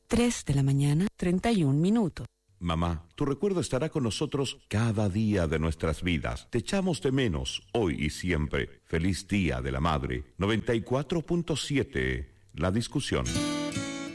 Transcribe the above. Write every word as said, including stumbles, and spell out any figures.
tres de la mañana, treinta y un minutos. Mamá, tu recuerdo estará con nosotros cada día de nuestras vidas. Te echamos de menos hoy y siempre. Feliz Día de la Madre. noventa y cuatro punto siete La Discusión.